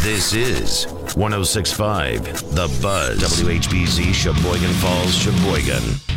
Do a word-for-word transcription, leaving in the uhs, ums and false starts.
This is one oh six point five The Buzz. W H B Z, Sheboygan Falls, Sheboygan.